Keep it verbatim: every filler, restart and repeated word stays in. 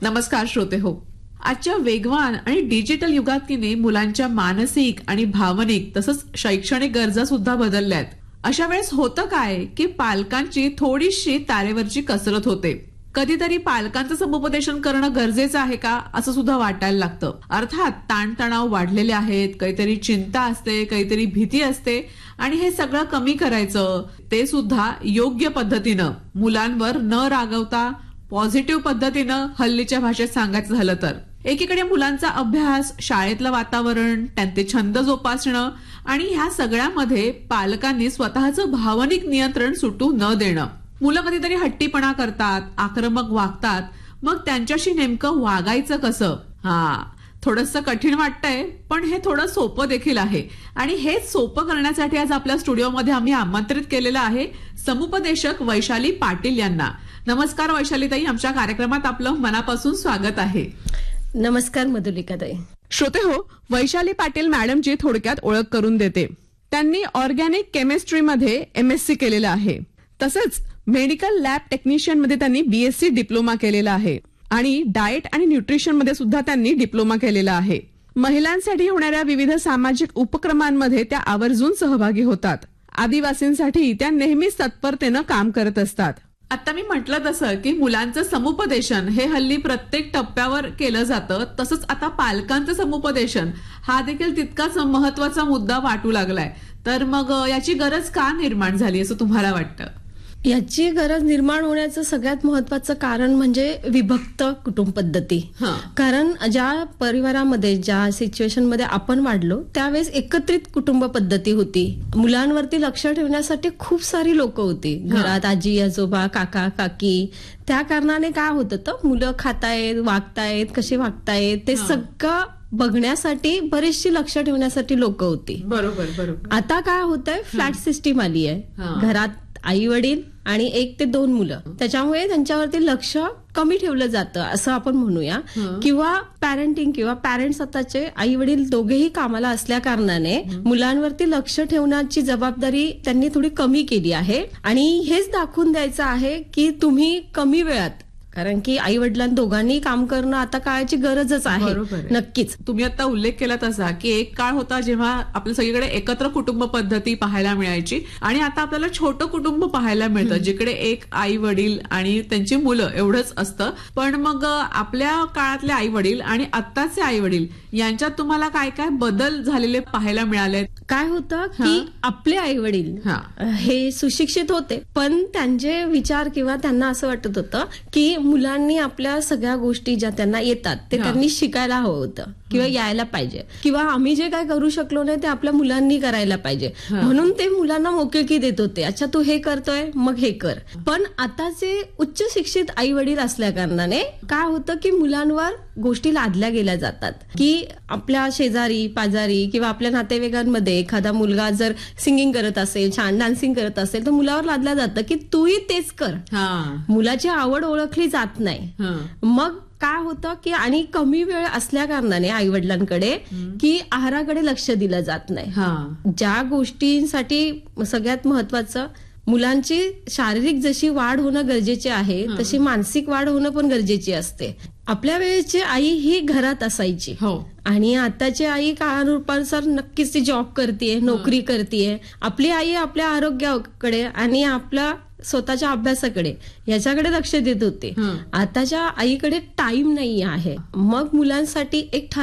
नमस्कार श्रोते हो. आजच्या वेगवान आणि डिजिटल युगात तिने मुलांच्या मानसिक आणि भावनिक तसंच शैक्षणिक गरजा सुद्धा बदलल्यात. अशा वेळेस होतं काय की पालकांची थोडीशी तारेवरची कसरत होते. कधीतरी पालकांचं समुपदेशन करणं गरजेचं आहे का असं सुद्धा वाटायला लागतं. अर्थात ताणतणाव वाढलेले आहेत, काहीतरी चिंता असते, काहीतरी भीती असते आणि हे सगळं कमी करायचं ते सुद्धा योग्य पद्धतीनं, मुलांवर न रागवता पॉझिटिव्ह पद्धतीनं हल्लीच्या भाषेत सांगायचं झालं तर. एकीकडे मुलांचा अभ्यास, शाळेतलं वातावरण, त्यांचे छंद जोपासणं आणि ह्या सगळ्यामध्ये पालकांनी स्वतःचं भावनिक नियंत्रण सुटू न देणं. मुलं कधीतरी हट्टीपणा करतात, आक्रमक वागतात, मग त्यांच्याशी नेमकं वागायचं कसं? हा थोडंसं कठीण वाटतंय, पण हे थोडं सोपं देखील आहे. आणि हे सोपं करण्यासाठी आज आपल्या स्टुडिओमध्ये आम्ही आमंत्रित केलेलं आहे समुपदेशक वैशाली पाटील यांना. नमस्कार वैशालीताई, आमच्या कार्यक्रमात आपलं मनापासून स्वागत आहे. नमस्कार मधुलिकाताई. श्रोते हो, वैशाली पाटील मॅडमची थोडक्यात ओळख करून देते. त्यांनी ऑर्गॅनिक केमिस्ट्रीमध्ये एम एस सी केलेलं आहे. तसंच मेडिकल लॅब टेक्निशियन मध्ये त्यांनी बीएससी डिप्लोमा केलेला आहे आणि डाएट आणि न्यूट्रिशन मध्ये सुद्धा त्यांनी डिप्लोमा केलेला आहे. महिलांसाठी होणाऱ्या विविध सामाजिक उपक्रमांमध्ये त्या आवर्जून सहभागी होतात. आदिवासींसाठी त्या नेहमीच तत्परतेनं काम करत असतात. आता मी म्हटलं तसं की मुलांचं समुपदेशन हे हल्ली प्रत्येक टप्प्यावर केलं जातं, तसंच आता पालकांचं समुपदेशन हा देखील तितकाच महत्वाचा मुद्दा वाटू लागलाय. तर मग याची गरज का निर्माण झाली असं तुम्हाला वाटतं? याची गरज निर्माण होण्याचं सगळ्यात महत्वाचं कारण म्हणजे विभक्त कुटुंब पद्धती. कारण ज्या परिवारामध्ये, ज्या सिच्युएशन मध्ये आपण वाढलो त्यावेळेस एकत्रित कुटुंब पद्धती होती. मुलांवरती लक्ष ठेवण्यासाठी खूप सारी लोक होती घरात, आजी आजोबा, काका काकी. त्या कारणाने काय होत होतं, मुलं खातायत, वागतायत, कसे वागतायत ते सगळं बघण्यासाठी बरीचशी लक्ष ठेवण्यासाठी लोक होती. बरोबर बरोबर. आता काय होतंय, फ्लॅट सिस्टीम आली आहे. घरात आई वडील आणि एक ते दोन मुलं, त्याच्यामुळे त्यांच्यावरती लक्ष कमी ठेवलं जातं असं आपण म्हणूया. किंवा पॅरेंटिंग किंवा पॅरेंट्स स्वतःचे आई वडील दोघेही कामाला असल्या कारणाने मुलांवरती लक्ष ठेवण्याची जबाबदारी त्यांनी थोडी कमी केली आहे. आणि हेच दाखवून द्यायचं आहे की तुम्ही कमी वेळात, कारण की आई वडिलांनी दोघांनी काम करणं आता काळाची गरजच आहे. नक्कीच. तुम्ही आता उल्लेख केला तसा की एक काळ होता जेव्हा आपल्या सगळीकडे एकत्र कुटुंब पद्धती पाहायला मिळायची आणि आता आपल्याला छोटं कुटुंब पाहायला मिळतं जिकडे एक आई वडील आणि त्यांची मुलं एवढंच असतं. पण मग आपल्या काळातले आई वडील आणि आत्ताचे आई वडील यांच्यात तुम्हाला काय काय बदल झालेले पाहायला मिळाले? काय होतं की आपले आई वडील हे सुशिक्षित होते, पण त्यांचे विचार किंवा त्यांना असं वाटत होतं की मुलांनी आपल्या सगळ्या गोष्टी ज्या त्यांना येतात ते त्यांनी शिकायला हवं होतं किंवा यायला पाहिजे, किंवा आम्ही जे काय करू शकलो नाही ते आपल्या मुलांनी करायला पाहिजे, म्हणून ते मुलांना मोकळीकी देत होते. अच्छा तू हे करतोय मग हे कर. पण आताचे उच्च शिक्षित आई वडील असल्या कारणाने काय होतं की मुलांवर गोष्टी लादल्या गेल्या जातात की आपल्या शेजारी पाजारी किंवा आपल्या नातेवाईकांमध्ये एखादा मुलगा जर सिंगिंग करत असेल, छान डान्सिंग करत असेल तर मुलावर लादल्या जातं की तूही तेच कर. मुलाची आवड ओळखली जात नाही. मग काय होतं की आणि कमी वेळ असल्या कारणाने आई वडिलांकडे की आहाराकडे लक्ष दिलं जात नाही. ज्या गोष्टींसाठी सगळ्यात महत्वाचं, मुलांची शारीरिक जशी वाढ होणं गरजेचे आहे तशी मानसिक वाढ होणं पण गरजेची असते. आपल्या वेळेची आई ही घरात असायची आणि आताची आई काळानुसार नक्कीच ती जॉब करतेय, नोकरी करतेय. आपली आई आपल्या आरोग्याकडे आणि आपल्या स्वतःच्या अभ्यासाकडे याच्याकडे लक्ष देत होते. आताच्या आईकडे टाइम नाही आहे. मग मुलांसाठी एक